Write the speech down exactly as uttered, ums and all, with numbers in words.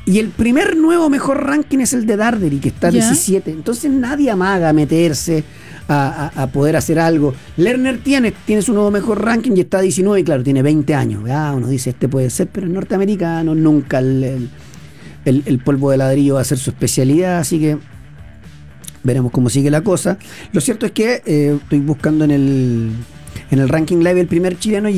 Y el primer nuevo mejor ranking es el de Darderi, que está ¿Ya? diecisiete. Entonces nadie amaga a meterse a, a, a poder hacer algo. Lerner tiene, tiene su nuevo mejor ranking y está diecinueve, y claro, tiene veinte años. Ah, uno dice, este puede ser, pero el norteamericano nunca el, el, el, el polvo de ladrillo va a ser su especialidad, así que veremos cómo sigue la cosa. Lo cierto es que eh, estoy buscando en el, en el ranking live el primer chileno.